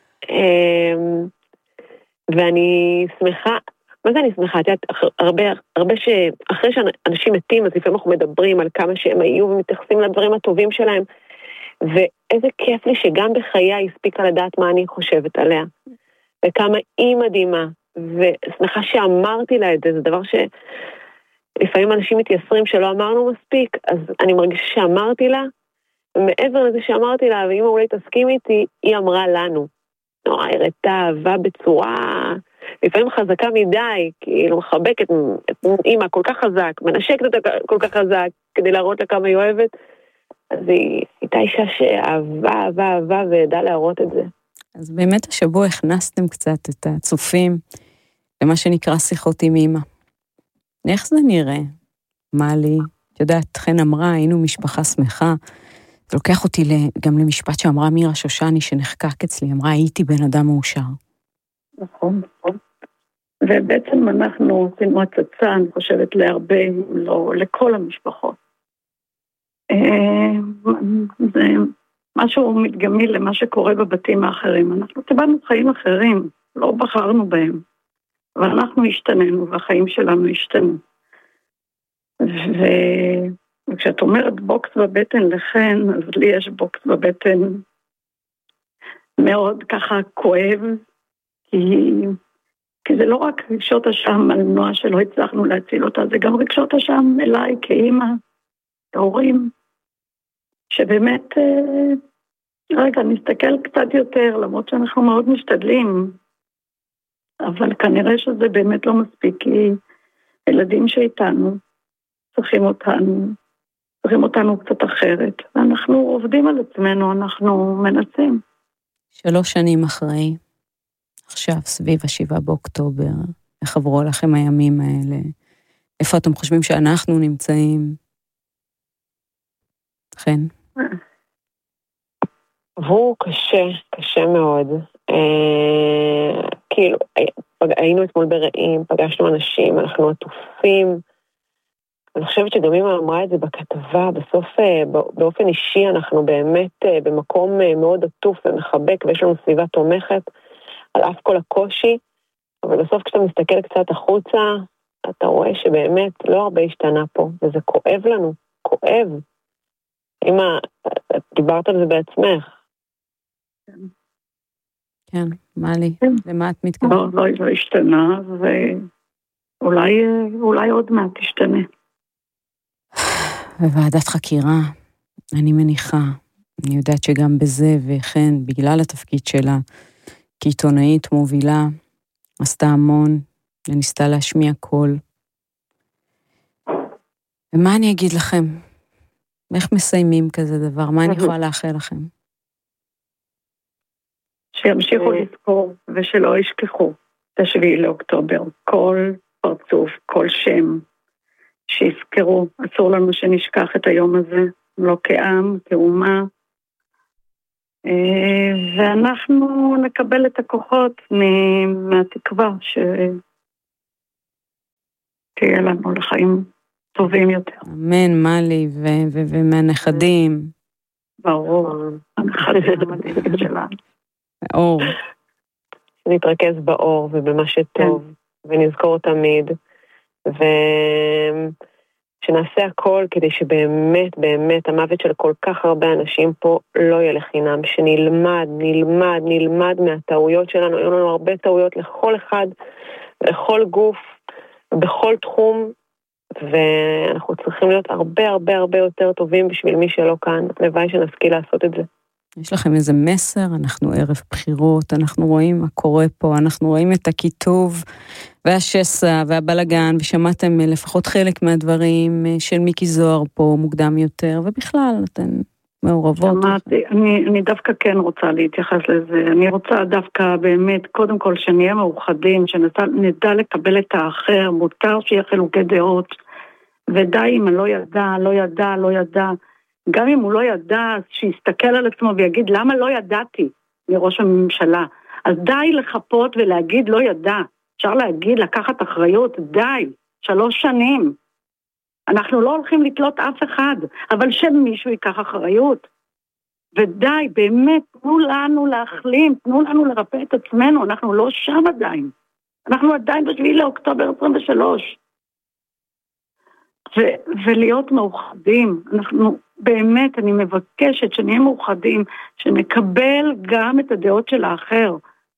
ואני שמחה, מה זה אני שמחה? הרבה שאחרי שאנשים מתים, אז לפעמים אנחנו מדברים על כמה שהם היו ומתייחסים לדברים הטובים שלהם, ואיזה כיף לי שגם בחיי היא הספיקה לדעת מה אני חושבת עליה, וכמה היא מדהימה, ושמחה שאמרתי לה את זה, זה דבר שלפעמים אנשים מתייסרים שלא אמרנו מספיק, אז אני מרגישה שאמרתי לה, ומעבר לזה שאמרתי לה, ואמא אולי תסכים איתי, היא אמרה לנו, נורא הראתה אהבה בצורה לפעמים חזקה מדי, כאילו מחבקת את אמא כל כך חזק, מנשקת אותה כל כך חזק, כדי להראות לה כמה היא אוהבת, אז היא הייתה אישה שאהבה וידעה להראות את זה. אז באמת השבוע הכנסתם קצת את הצופים למה שנקרא שיחות עם אמא. איך זה נראה? מה לי? את יודעת, חן אמרה, היינו משפחה שמחה, זה לוקח אותי גם למשפט שאמרה מירה שושני שנחקק אצלי, אמרה, הייתי בן אדם מאושר. נכון. ובעצם אנחנו עשינו הצצה, אני חושבת, להרבה, לא, לכל המשפחות. זה משהו מתגמי למה שקורה בבתים האחרים. אנחנו קיבלנו חיים אחרים, לא בחרנו בהם, אבל אנחנו השתננו, והחיים שלנו השתנו. וכשאת אומרת בוקס בבטן לכן, אז לי יש בוקס בבטן מאוד ככה כואב, כי זה לא רק רגשות אשם על נועה שלא הצלחנו להציל אותה, זה גם רגשות אשם אליי כאימא, ההורים, שבאמת, רגע, נסתכל קצת יותר, למרות שאנחנו מאוד משתדלים, אבל כנראה שזה באמת לא מספיק, כי ילדים שאיתנו צריכים אותנו קצת אחרת, ואנחנו עובדים על עצמנו, אנחנו מנסים. 3 שנים אחרי, עכשיו סביב 7 באוקטובר, איך עברו לכם הימים האלה? איפה אתם חושבים שאנחנו נמצאים? חן? עברו קשה מאוד. כאילו, היינו אתמול ברעים, פגשנו אנשים, אנחנו עטופים. אני חושבת שגם אמא אמרה את זה בכתבה, בסוף באופן אישי אנחנו באמת במקום מאוד עטוף ומחבק, ויש לנו סביבה תומכת, על אף כל הקושי, אבל בסוף כשאתה מסתכל קצת החוצה, אתה רואה שבאמת לא הרבה השתנה פה, וזה כואב לנו, כואב. אמא, דיברת על זה בעצמך. כן, מה לי? למה את מתכוונת? לא השתנה, ואולי עוד מעט תשתנה. בוועדת חקירה, אני מניחה, אני יודעת שגם בזה, וכן, בגלל התפקיד שלה, כעיתונאית מובילה, עשתה המון, וניסתה להשמיע קול. ומה אני אגיד לכם? איך מסיימים כזה דבר? מה אני יכולה לאחל לכם? שימשיכו לזכור ושלא ישכחו את 7 לאוקטובר. כל פרצוף, כל שם שיזכרו. אסור לנו שנשכח את היום הזה, לא כעם, כאומה. ואנחנו נקבל את הכוחות מהתקווה שתהיה לנו לחיים טובים יותר. אמן, מלי, ומהנכדים. ברור, הנכדים המדהימים שלנו. אור. נתרכז באור ובמה שטוב, ונזכור תמיד, ונעשה הכל כדי שבאמת, באמת, המוות של כל כך הרבה אנשים פה לא יהיה לחינם, שנלמד מהטעויות שלנו. היו לנו הרבה טעויות לכל אחד, לכל גוף, בכל תחום, ואנחנו צריכים להיות הרבה יותר טובים בשביל מי שלא כאן. הלוואי שנשכיל לעשות את זה. יש לכם איזה מסר? אנחנו ערב בחירות, אנחנו רואים מה קורה פה, אנחנו רואים את הכיתוב והשסע והבלגן, ושמעתם לפחות חלק מהדברים של מיקי זוהר פה מוקדם יותר, ובכלל אתן מעורבות. שמעתי, אני דווקא כן רוצה להתייחס לזה, אני רוצה דווקא באמת, קודם כל שנהיה מאוחדים, שנדע לקבל את האחר, מותר שיהיה חילוקי דעות, ודי אם אני לא ידע, גם אם הוא לא ידע, שיסתכל על עצמו ויגיד, למה לא ידעתי מראש הממשלה? אז די לחפות ולהגיד לא ידע. אפשר להגיד, לקחת אחריות, די, 3 שנים. אנחנו לא הולכים לתלות אף אחד, אבל שמישהו ייקח אחריות. ודי, באמת, תנו לנו להחלים, תנו לנו לרפא את עצמנו, אנחנו לא שם עדיין. אנחנו עדיין ב7 לאוקטובר 23. ולהיות מאוחדים, אנחנו באמת, אני מבקשת שנהיה מאוחדים, שנקבל גם את הדעות של האחר.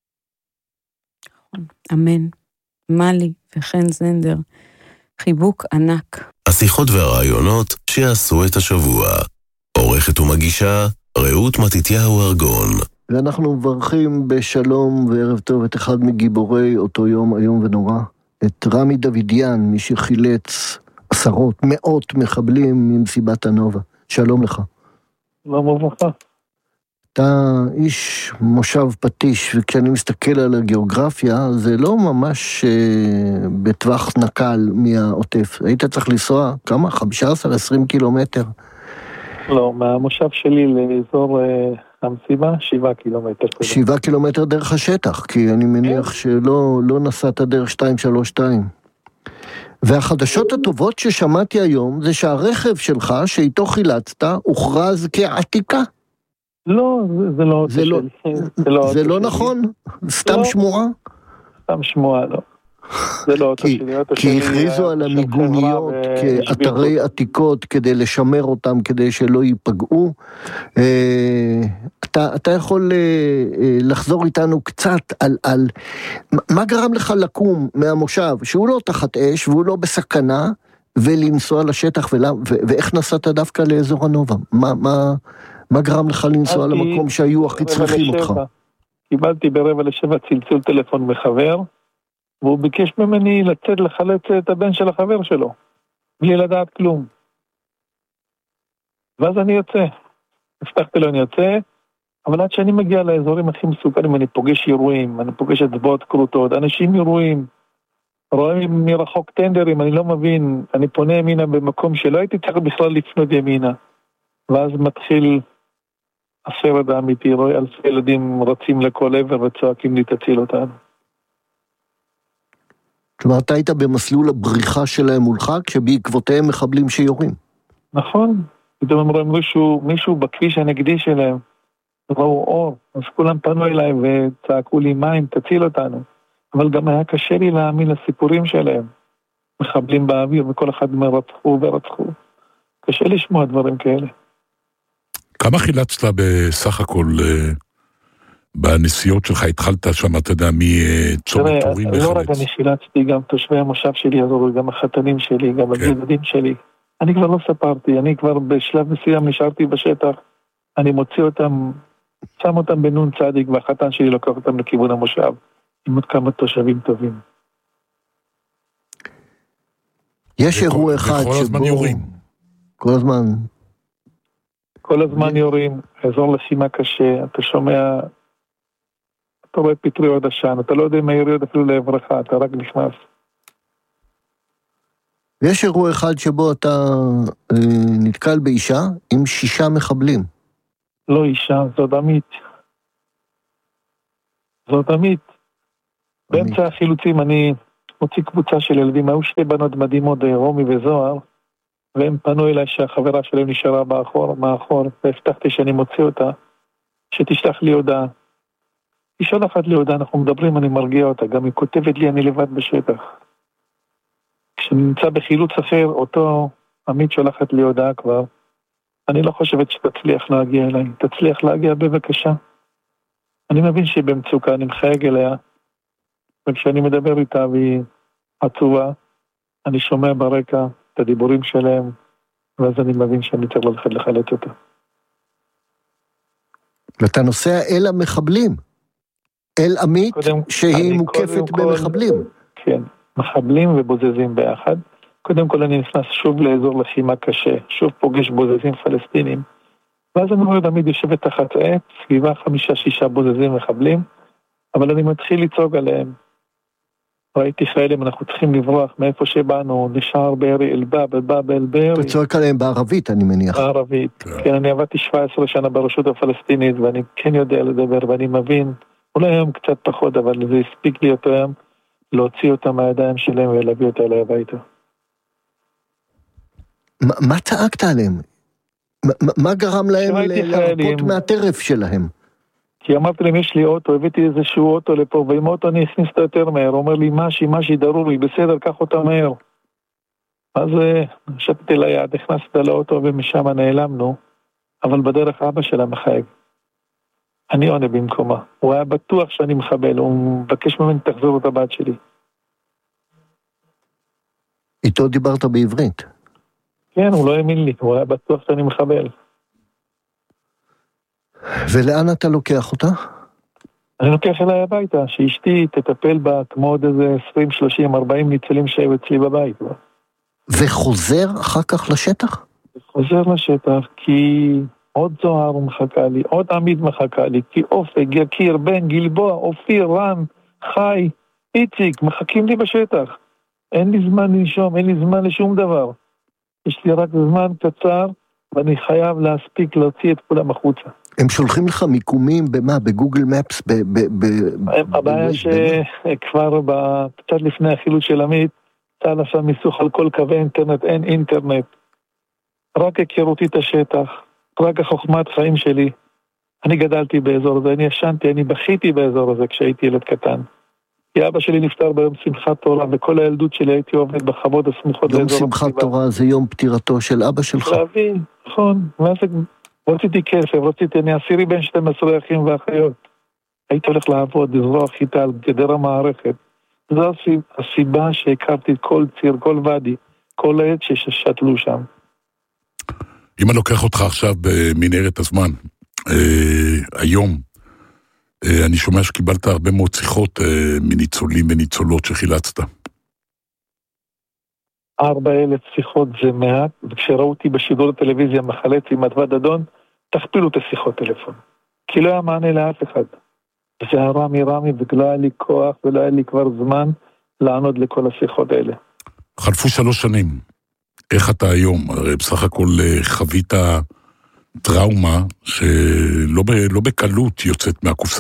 אמן. מלי וחן זנדר, חיבוק ענק. השיחות והרעיונות שעשו את השבוע. עורכת ומגישה רעות מתתיהו ארגון. ואנחנו מברכים בשלום וערב טוב את אחד מגיבורי אותו יום איום ונורא, את רמי דוידיאן, מי שחילץ עשרות, מאות מחבלים ממסיבת הנובה. שלום לך. שלום וברכה. אתה איש מושב פטיש, וכשאני מסתכל על הגיאוגרפיה, זה לא ממש בטווח נקל מהעוטף. היית צריך לנסוע כמה? 15-20 קילומטר? לא, מהמושב שלי לאזור המסיבה, 7 קילומטר. 7 קילומטר דרך השטח, כי אני מניח שלא נסעת דרך 232. והחדשות הטובות ששמעתי היום, זה שהרכב שלך, שאיתו חילצת, הוכרז כעתיקה. לא, זה לא... זה לא נכון? סתם שמועה? סתם שמועה, לא. זה לא אותו שלי. כי הכריזו על המיגוניות כאתרי עתיקות כדי לשמר אותם, כדי שלא ייפגעו. אתה יכול לחזור איתנו קצת על מה גרם לך לקום מהמושב, שהוא לא תחת אש והוא לא בסכנה, ולנסוע לשטח, ואיך נסעת דווקא לאזור הנובה? מה גרם לך לנסוע למקום שהיו הכי צריכים אותך? קיבלתי 6:45 צלצול טלפון מחבר, והוא ביקש ממני לצאת לחלץ את הבן של החבר שלו, בלי לדעת כלום. ואז אני יוצא. הבטחתי לו אני יוצא, אבל עד שאני מגיע לאזורים הכי מסוכנים, אני פוגש אירועים, אני פוגש אצבעות קרוטות, אנשים אירועים, רואים מרחוק טנדרים, אני לא מבין, אני פונה ימינה במקום שלא הייתי צריך בכלל לפנות ימינה. ואז מתחיל הסרט האמיתי, רואה אלפי ילדים רצים לכל עבר וצועקים לי תציל אותנו. כלומר, אתה היית במסלול הבריחה שלהם מולך, כשבעקבותיהם מחבלים שיורים. נכון, פתאום הם רואים מישהו בכביש הנגדי שלהם, ראו אור, אז כולם פנו אליי וצעקו לי מים, תציל אותנו. אבל גם היה קשה לי להאמין לסיפורים שלהם. מחבלים באוויר וכל אחד מרצחו ורצחו. קשה לשמוע דברים כאלה. כמה חילצת בסך הכל בנסיעות שלך? התחלת שם, אתה יודע, מצומת טורים לחלץ? לא רק אני חילצתי, גם תושבי המושב שלי, גם החתנים שלי, גם הילדים שלי. אני כבר לא ספרתי, אני כבר בשלב מסוים נשארתי בשטח, אני מוציא אותם, שם אותם בנון צדיק, והחתן שלי לוקח אותם לכיוון המושב, עם עוד כמה תושבים טובים. יש אירוע אחד שבו... וכל הזמן יורים. כל הזמן יורים, אזור לחימה קשה, אתה שומע אתה רואה פטריות עשן, אתה לא יודע אם היריות אפילו לעברך, אתה רק נכנס. ויש אירוע אחד שבו אתה נתקל באישה עם 6 מחבלים. לא אישה, זאת עמית. זאת עמית. באמצע החילוצים אני מוציא קבוצה של ילדים, היו 2 בנות מדהימות, רומי וזוהר, והם פנו אליי שהחברה שלהם נשארה מאחור, והבטחתי שאני מוציא אותה, שתשלח לי הודעה. היא שולחת לי הודעה, אנחנו מדברים, אני מרגיע אותה, גם היא כותבת לי, אני לבד בשטח. כשאני נמצא בחילוץ אחר, אותו עמית שולחת לי הודעה כבר, אני לא חושבת שתצליח להגיע אליי, תצליח להגיע בבקשה. אני מבין שהיא במצוקה, אני מחייג אליה, וכשאני מדבר איתה והיא עצובה, אני שומע ברקע את הדיבורים שלהם, ואז אני מבין שאני צריך ללכת לחלץ אותה. ואתה נוסע אל המחבלים, אל עמית שהיא מוקפת במחבלים. כן, מחבלים ובוזזים ביחד. קודם כל אני נכנס שוב לאזור לחימה קשה, שוב פוגש בוזזים פלסטינים, ואז אני רואה עמית יושבת תחת עץ, סביבה 5-6 בוזזים מחבלים, אבל אני מתחיל לצוג עליהם. ראיתי חיילים, אנחנו צריכים לברוח מאיפה שבאנו, נשאר בארי אלבאב, אלבאב אלבארי. אתה צועק עליהם בערבית, אני מניח. בערבית, כן, אני עבדתי 17 שנה ברשות הפלסטינית, ואני כן יודע לדבר, ואני מבין, אולי היום קצת פחות, אבל זה הספיק לי אותו היום, להוציא אותם מהידיים שלהם ולהביא אותה אליי הביתה. מה צעקת עליהם? מה גרם להם להרפות מהטרף שלהם? כי אמרתי להם, יש לי אוטו, הבאתי איזשהו אוטו לפה, ועם אוטו אני אכניס את יותר מהר. הוא אומר לי, משי, דרורי, בסדר, קח אותה מהר. אז שתתי ליד, הכנסתי לאוטו ומשם נעלמנו, אבל בדרך אבא שלה מחייג. אני עונה במקומה. הוא היה בטוח שאני מחבל, הוא מבקש ממני, תחזור את הבת שלי. איתו דיברת בעברית? כן, הוא לא האמין לי, הוא היה בטוח שאני מחבל. ולאן אתה לוקח אותה? אני לוקח אליי הביתה, שאשתי תטפל בה כמו עוד איזה 20, 30, 40 ניצולים שהיו אצלי בבית. וחוזר אחר כך לשטח? חוזר לשטח, כי עוד זוהר מחכה לי, עוד עמית מחכה לי, כי אופק, יקיר, בן, גלבוע, אופיר, רן, חי, איציק, מחכים לי בשטח. אין לי זמן לנשום, אין לי זמן לשום דבר. יש לי רק זמן קצר, ואני חייב להספיק להוציא את כולם החוצה. הם שולחים לך מיקומים במה? בגוגל מפס? הבעיה שכבר קצת לפני החילוץ של עמית, צה"ל עשה מיסוך על כל קווי אינטרנט, אין אינטרנט. רק הכירותי את השטח, רק החוכמת חיים שלי. אני גדלתי באזור הזה, אני ישנתי, אני בכיתי באזור הזה כשהייתי ילד קטן. כי אבא שלי נפטר ביום שמחת תורה, וכל הילדות שלי הייתי עובד בחוות הסמוכות לאזור. יום שמחת תורה זה יום פטירתו של אבא שלך? להבין, נכון. ואז רציתי כסף, אני עשירי בין 12 אחים ואחיות. הייתי הולך לעבוד, לזרוע חיטה על גדר המערכת. זו הסיבה שהכרתי כל ציר, כל ואדי, כל העת ששתלו שם. אם אני לוקח אותך עכשיו במנהרת הזמן, היום, אני שומע שקיבלת הרבה מאוד שיחות מניצולים וניצולות שחילצת. 4,000 שיחות זה מעט, וכשראו אותי בשידור הטלוויזיה מחלץ עם מטבע דדון, תכפילו את השיחות טלפון. כי לא היה מענה לאף אחד. זה היה רמי, ולא היה לי כוח, ולא היה לי כבר זמן לענות לכל השיחות האלה. חלפו 3 שנים. איך אתה היום? הרי בסך הכל חווית טראומה שלא בקלות יוצאת מהקופסה.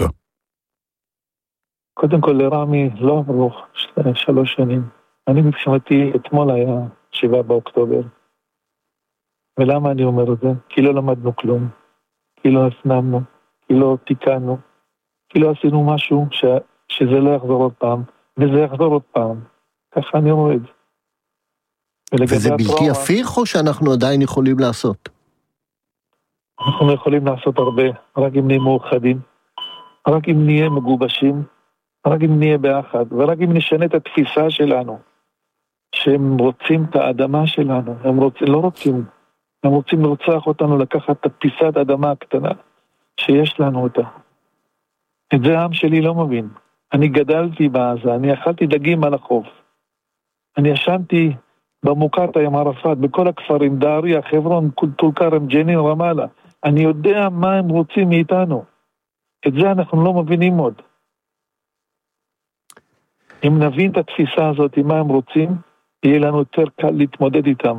קודם כל לרמי לא עברו 3 שנים. אני מבחינתי אתמול היה 7 באוקטובר. ולמה אני אומר את זה? כי לא למדנו כלום, כי לא הפנמנו, כי לא תיקנו, כי לא עשינו משהו שזה לא יחזור עוד פעם, וזה יחזור עוד פעם. ככה אני רואה את זה. וזה בלתי הפיך או שאנחנו עדיין יכולים לעשות? אנחנו יכולים לעשות הרבה, רק אם נהיה מאוחדים, רק אם נהיה מגובשים, רק אם נהיה ביחד, ורק אם נשנה את התפיסה שלנו, שהם רוצים את האדמה שלנו, הם רוצים לרצוח אותנו, לקחת את פיסת האדמה הקטנה שיש לנו אותה. את זה העם שלי לא מבין. אני גדלתי בעזה, אני אכלתי דגים על החוף. אני ישנתי במוקטעה עם ערפאת, בכל הכפרים, דאריה, חברון, טול כרם, ג'נין, רמאללה. אני יודע מה הם רוצים מאיתנו. את זה אנחנו לא מבינים עוד. אם נבין את התפיסה הזאת, מה הם רוצים, יהיה לנו יותר קל להתמודד איתם.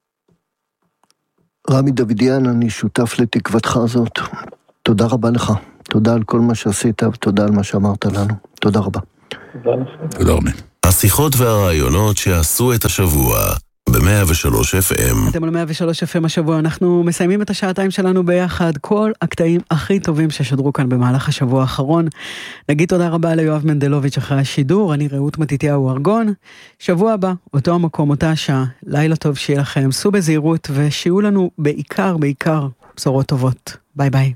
רמי דוידיאן, אני שותף לתקוותך הזאת. תודה רבה לך. תודה על כל מה שעשית ותודה על מה שאמרת לנו. תודה רבה. תודה רבה. השיחות והרעיונות שעשו את השבוע ב-103 FM. אתם על 103 FM השבוע, אנחנו מסיימים את השעתיים שלנו ביחד, כל הקטעים הכי טובים ששדרו כאן במהלך השבוע האחרון. נגיד תודה רבה ליואב מנדלוביץ' אחרי השידור, אני רעות מתתיהו ארגון. שבוע הבא, אותו המקום, אותה השעה, לילה טוב שיהיה לכם, סעו בזהירות ושיעו לנו בעיקר בשורות טובות. ביי ביי.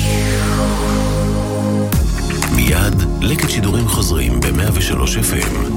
מיד לקט שידורים חוזרים ב-103 FM.